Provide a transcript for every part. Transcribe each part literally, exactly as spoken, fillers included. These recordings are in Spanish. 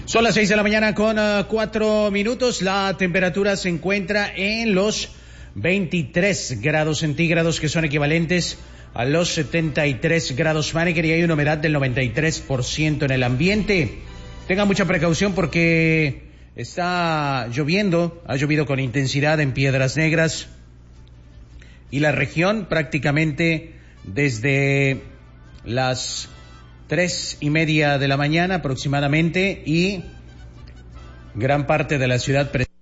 Son las seis de la mañana con uh, cuatro minutos. La temperatura se encuentra en los veintitrés grados centígrados, que son equivalentes a los setenta y tres grados Fahrenheit, y hay una humedad del noventa y tres por ciento en el ambiente. Tenga mucha precaución porque está lloviendo, ha llovido con intensidad en Piedras Negras y la región prácticamente desde las tres y media de la mañana aproximadamente, y gran parte de la ciudad presenta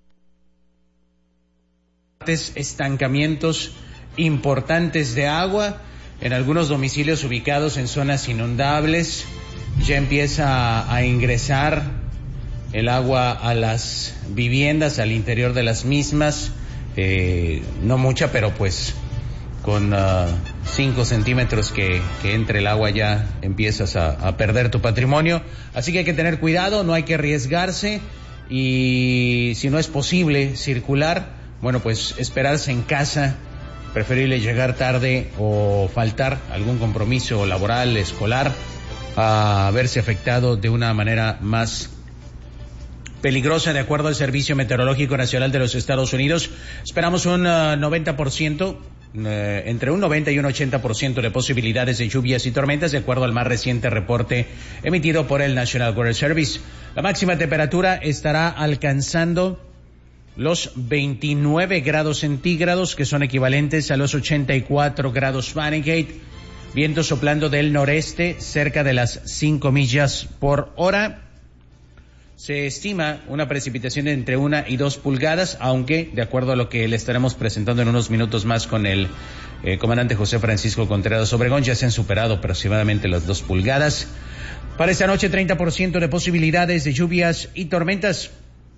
estancamientos importantes de agua en algunos domicilios ubicados en zonas inundables. Ya empieza a, a ingresar el agua a las viviendas, al interior de las mismas, eh, no mucha, pero pues con cinco uh, centímetros que, que entre el agua ya empiezas a, a perder tu patrimonio. Así que hay que tener cuidado, no hay que arriesgarse, y si no es posible circular, bueno, pues esperarse en casa, preferible llegar tarde o faltar algún compromiso laboral, escolar, a verse afectado de una manera más peligrosa. De acuerdo al Servicio Meteorológico Nacional de los Estados Unidos, esperamos un uh, noventa por ciento, eh, entre un noventa y un ochenta por ciento de posibilidades de lluvias y tormentas, de acuerdo al más reciente reporte emitido por el National Weather Service. La máxima temperatura estará alcanzando los veintinueve grados centígrados, que son equivalentes a los ochenta y cuatro grados Fahrenheit. Viento soplando del noreste cerca de las cinco millas por hora. Se estima una precipitación de entre una y dos pulgadas, aunque, de acuerdo a lo que le estaremos presentando en unos minutos más con el eh, comandante José Francisco Contreras Obregón, ya se han superado aproximadamente las dos pulgadas. Para esta noche, treinta por ciento de posibilidades de lluvias y tormentas.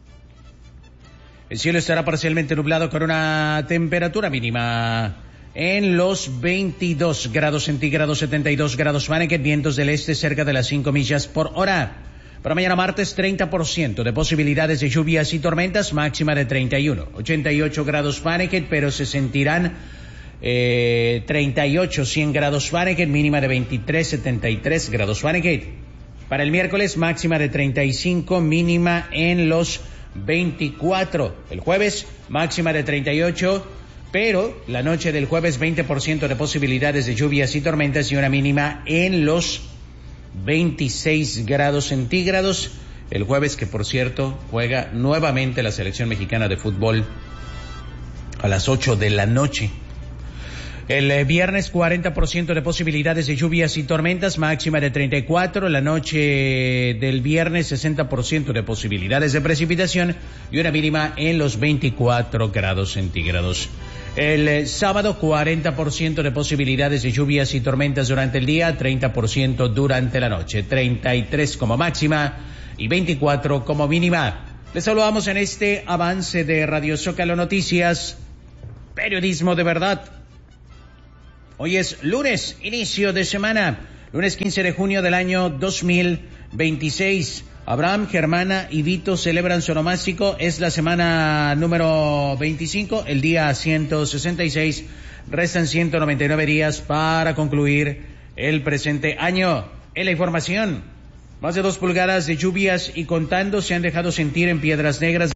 El cielo estará parcialmente nublado con una temperatura mínima en los veintidós grados centígrados, setenta y dos grados Fahrenheit, vientos del este cerca de las cinco millas por hora. Para mañana martes, treinta por ciento de posibilidades de lluvias y tormentas, máxima de treinta y uno, ochenta y ocho grados Fahrenheit, pero se sentirán eh, treinta y ocho, cien grados Fahrenheit, mínima de veintitrés, setenta y tres grados Fahrenheit. Para el miércoles, máxima de treinta y cinco, mínima en los veinticuatro. El jueves, máxima de treinta y ocho, pero la noche del jueves, veinte por ciento de posibilidades de lluvias y tormentas y una mínima en los veintiséis grados centígrados. El jueves, que por cierto juega nuevamente la selección mexicana de fútbol a las ocho de la noche. El eh, viernes, cuarenta por ciento de posibilidades de lluvias y tormentas, máxima de treinta y cuatro. La noche del viernes, sesenta por ciento de posibilidades de precipitación y una mínima en los veinticuatro grados centígrados. El eh, sábado, cuarenta por ciento de posibilidades de lluvias y tormentas durante el día, treinta por ciento durante la noche, treinta y tres como máxima y veinticuatro como mínima. Les saludamos en este avance de Radio Zócalo Noticias, periodismo de verdad. Hoy es lunes, inicio de semana, lunes quince de junio del año dos mil veintiséis. Abraham, Germana y Vito celebran su onomástico. Es la semana número veinticinco, el día ciento sesenta y seis. Restan ciento noventa y nueve días para concluir el presente año. En la información, más de dos pulgadas de lluvias y contando se han dejado sentir en Piedras Negras,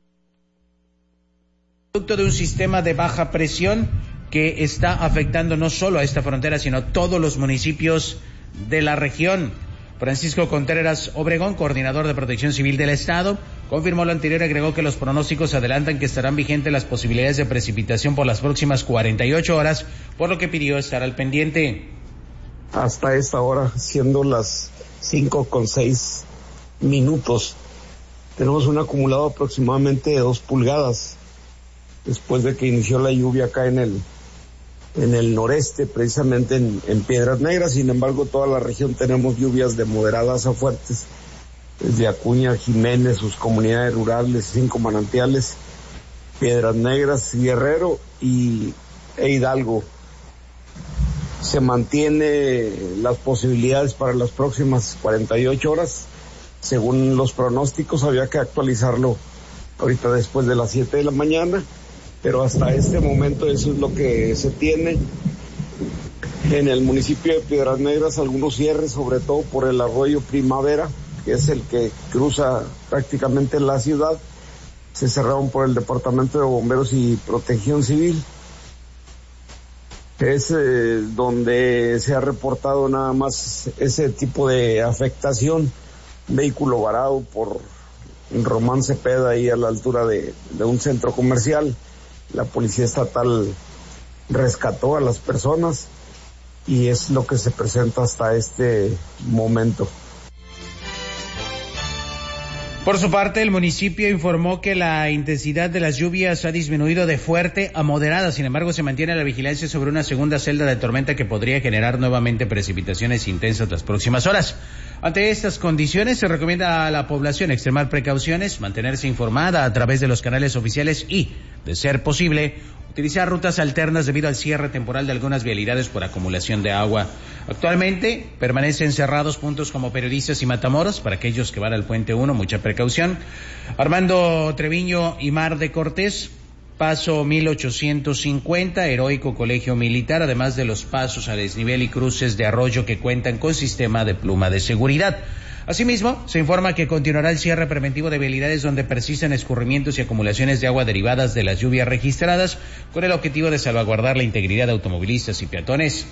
producto de un sistema de baja presión que está afectando no solo a esta frontera, sino a todos los municipios de la región. Francisco Contreras Obregón, coordinador de Protección Civil del Estado, confirmó lo anterior y agregó que los pronósticos adelantan que estarán vigentes las posibilidades de precipitación por las próximas cuarenta y ocho horas, por lo que pidió estar al pendiente. Hasta esta hora, siendo las cinco con seis minutos, tenemos un acumulado aproximadamente de dos pulgadas, después de que inició la lluvia acá en el en el noreste, precisamente en, en Piedras Negras. Sin embargo, toda la región tenemos lluvias de moderadas a fuertes, desde Acuña, Jiménez, sus comunidades rurales, Cinco Manantiales, Piedras Negras, Guerrero y e Hidalgo. Se mantiene las posibilidades para las próximas cuarenta y ocho horas, según los pronósticos. Había que actualizarlo ahorita después de las siete de la mañana, pero hasta este momento eso es lo que se tiene. En el municipio de Piedras Negras, algunos cierres, sobre todo por el arroyo Primavera, que es el que cruza prácticamente la ciudad, se cerraron por el Departamento de Bomberos y Protección Civil. Es eh, donde se ha reportado nada más ese tipo de afectación, un vehículo varado por Román Cepeda ahí a la altura de, de un centro comercial. La policía estatal rescató a las personas y es lo que se presenta hasta este momento. Por su parte, el municipio informó que la intensidad de las lluvias ha disminuido de fuerte a moderada. Sin embargo, se mantiene la vigilancia sobre una segunda celda de tormenta que podría generar nuevamente precipitaciones intensas las próximas horas. Ante estas condiciones, se recomienda a la población extremar precauciones, mantenerse informada a través de los canales oficiales y, de ser posible, utilizar rutas alternas debido al cierre temporal de algunas vialidades por acumulación de agua. Actualmente permanecen cerrados puntos como Periodistas y Matamoros. Para aquellos que van al Puente uno, mucha precaución. Armando Treviño y Mar de Cortés, Paso mil ochocientos cincuenta, Heroico Colegio Militar, además de los pasos a desnivel y cruces de arroyo que cuentan con sistema de pluma de seguridad. Asimismo, se informa que continuará el cierre preventivo de vialidades donde persisten escurrimientos y acumulaciones de agua derivadas de las lluvias registradas, con el objetivo de salvaguardar la integridad de automovilistas y peatones.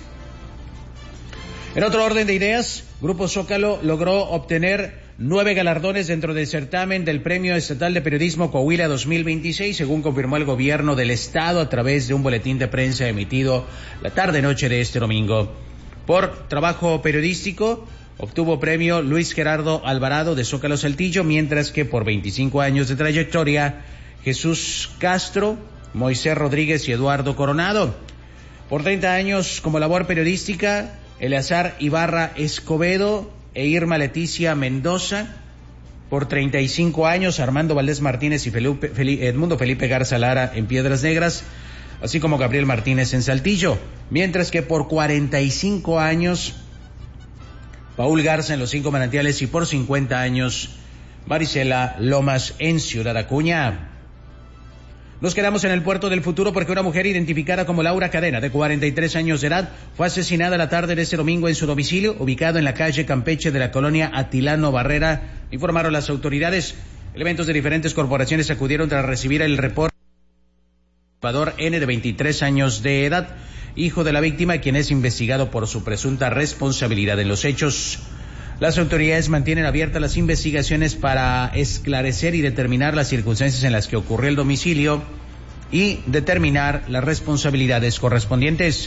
En otro orden de ideas, Grupo Zócalo logró obtener nueve galardones dentro del certamen del Premio Estatal de Periodismo Coahuila dos mil veintiséis, según confirmó el gobierno del estado a través de un boletín de prensa emitido la tarde-noche de este domingo. Por trabajo periodístico, obtuvo premio Luis Gerardo Alvarado de Zócalo Saltillo, mientras que por veinticinco años de trayectoria, Jesús Castro, Moisés Rodríguez y Eduardo Coronado. Por treinta años como labor periodística, Eleazar Ibarra Escobedo e Irma Leticia Mendoza. Por treinta y cinco años, Armando Valdés Martínez y Felipe, Felipe, Edmundo Felipe Garza Lara en Piedras Negras, así como Gabriel Martínez en Saltillo. Mientras que por cuarenta y cinco años, Paul Garza en Los Cinco Manantiales y por cincuenta años, Marisela Lomas en Ciudad Acuña. Nos quedamos en el puerto del futuro porque una mujer identificada como Laura Cadena, de cuarenta y tres años de edad, fue asesinada la tarde de este domingo en su domicilio, ubicado en la calle Campeche de la colonia Atilano Barrera, informaron las autoridades. Elementos de diferentes corporaciones acudieron tras recibir el reporte del Salvador N, de veintitrés años de edad, hijo de la víctima, quien es investigado por su presunta responsabilidad en los hechos. Las autoridades mantienen abiertas las investigaciones para esclarecer y determinar las circunstancias en las que ocurrió el domicilio y determinar las responsabilidades correspondientes.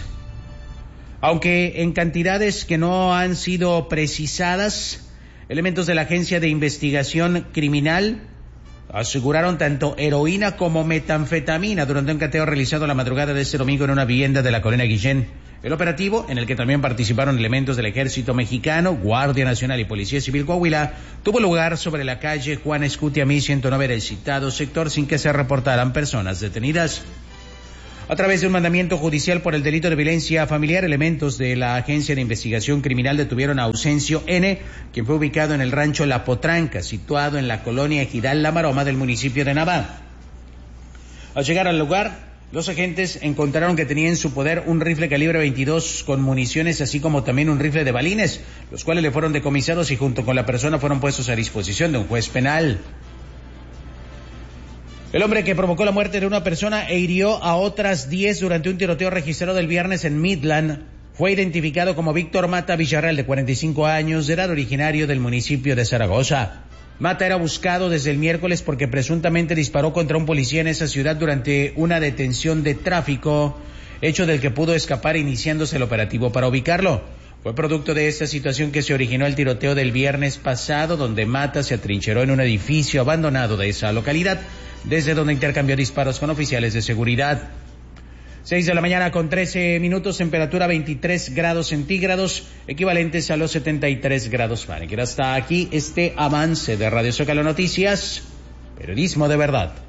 Aunque en cantidades que no han sido precisadas, elementos de la Agencia de Investigación Criminal aseguraron tanto heroína como metanfetamina durante un cateo realizado la madrugada de este domingo en una vivienda de la colonia Guillén. El operativo, en el que también participaron elementos del Ejército Mexicano, Guardia Nacional y Policía Civil Coahuila, tuvo lugar sobre la calle Juan Escutia mil ciento nueve del citado sector sin que se reportaran personas detenidas. A través de un mandamiento judicial por el delito de violencia familiar, elementos de la Agencia de Investigación Criminal detuvieron a Ausencio N., quien fue ubicado en el rancho La Potranca, situado en la colonia Ejidal La Maroma del municipio de Navá. Al llegar al lugar, los agentes encontraron que tenía en su poder un rifle calibre veintidós con municiones, así como también un rifle de balines, los cuales le fueron decomisados y junto con la persona fueron puestos a disposición de un juez penal. El hombre que provocó la muerte de una persona e hirió a otras diez durante un tiroteo registrado el viernes en Midland fue identificado como Víctor Mata Villarreal, de cuarenta y cinco años de edad, originario del municipio de Zaragoza. Mata era buscado desde el miércoles porque presuntamente disparó contra un policía en esa ciudad durante una detención de tráfico, hecho del que pudo escapar iniciándose el operativo para ubicarlo. Fue producto de esta situación que se originó el tiroteo del viernes pasado, donde Mata se atrincheró en un edificio abandonado de esa localidad, desde donde intercambió disparos con oficiales de seguridad. Seis de la mañana con trece minutos, temperatura veintitrés grados centígrados, equivalentes a los setenta y tres grados Fahrenheit. Hasta aquí este avance de Radio Zócalo Noticias, periodismo de verdad.